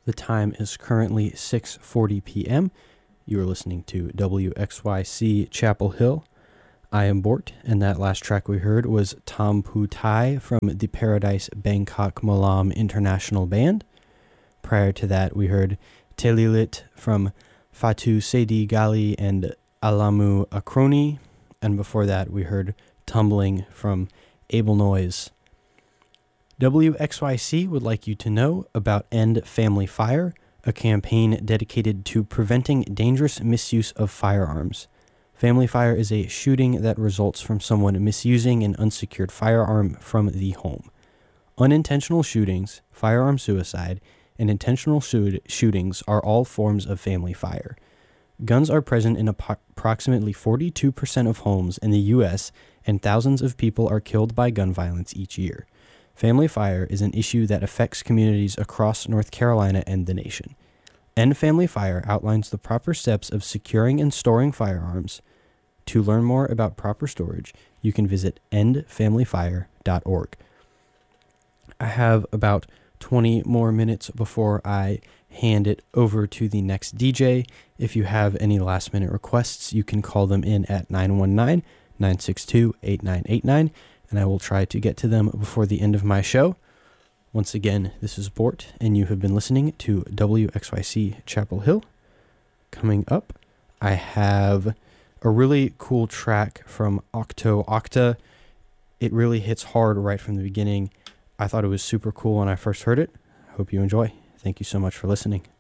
The time is currently 6:40 p.m. You are listening to WXYC Chapel Hill. I am Bort, and that last track we heard was Tom Pu Tai from the Paradise Bangkok Malam International Band. Prior to that, we heard Telilit from Fatu Sedi Gali and Alamu Akroni, and before that, we heard Tumbling from Able Noise. WXYC would like you to know about End Family Fire, a campaign dedicated to preventing dangerous misuse of firearms. Family fire is a shooting that results from someone misusing an unsecured firearm from the home. Unintentional shootings, firearm suicide, and intentional shootings are all forms of family fire. Guns are present in approximately 42% of homes in the U.S., and thousands of people are killed by gun violence each year. Family fire is an issue that affects communities across North Carolina and the nation. End Family Fire outlines the proper steps of securing and storing firearms. To learn more about proper storage, you can visit endfamilyfire.org. I have about 20 more minutes before I hand it over to the next DJ. If you have any last-minute requests, you can call them in at 919-962-8989, and I will try to get to them before the end of my show. Once again, this is Bort, and you have been listening to WXYC Chapel Hill. Coming up, I have a really cool track from Octo Octa. It really hits hard right from the beginning. I thought it was super cool when I first heard it. I hope you enjoy. Thank you so much for listening.